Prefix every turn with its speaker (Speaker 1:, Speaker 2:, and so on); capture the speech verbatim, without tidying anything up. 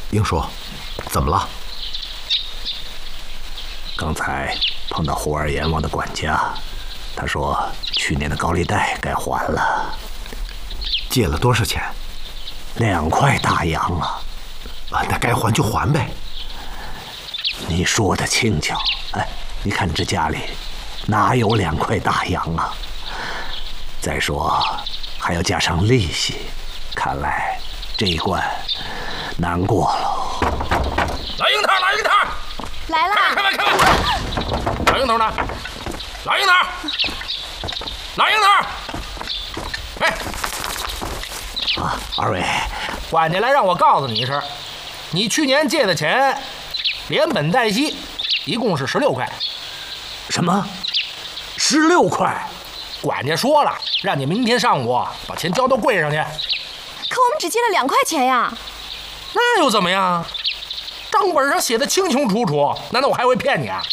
Speaker 1: 英叔，怎么了？
Speaker 2: 刚才碰到胡二阎王的管家，他说去年的高利贷该还了。
Speaker 1: 借了多少钱？
Speaker 2: 两块大洋啊！
Speaker 1: 啊，那该还就还呗。
Speaker 2: 你说的轻巧，哎，你看这家里哪有两块大洋啊？再说还要加上利息，看来这一关难过了。
Speaker 3: 老樱桃，老樱桃，
Speaker 4: 来了！
Speaker 3: 开门，开门，开门！老樱桃呢？老樱桃，老樱桃！哎，
Speaker 2: 啊，二位，
Speaker 3: 管家来让我告诉你一声，你去年借的钱，连本带息，一共是十六块。
Speaker 2: 什么？十六块？
Speaker 3: 管家说了，让你明天上午把钱交到柜上去。
Speaker 4: 可我们只借了两块钱呀！
Speaker 3: 那又怎么样？账本上写的清清楚楚，难道我还会骗你啊？